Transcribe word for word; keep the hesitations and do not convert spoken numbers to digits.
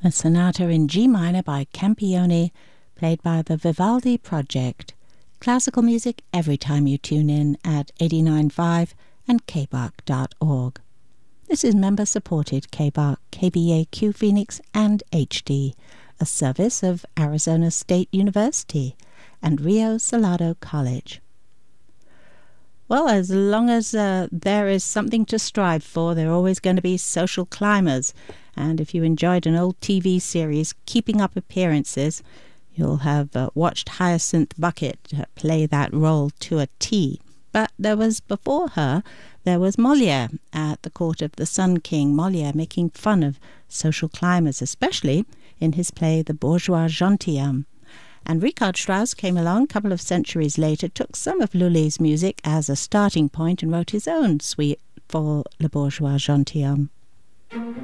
a sonata in G minor by Campione, played by the Vivaldi Project. Classical music every time you tune in at eighty-nine point five and k b a r k dot org. This is member-supported K B A R K, K B A Q Phoenix and H D, a service of Arizona State University and Rio Salado College. Well, as long as uh, there is something to strive for, there are always going to be social climbers. And if you enjoyed an old T V series, Keeping Up Appearances, you'll have uh, watched Hyacinth Bucket uh, play that role to a T. But there was, before her, there was Moliere at the court of the Sun King, Moliere making fun of social climbers, especially in his play The Bourgeois Gentilhomme. And Richard Strauss came along a couple of centuries later, took some of Lully's music as a starting point and wrote his own suite for Le Bourgeois Gentilhomme.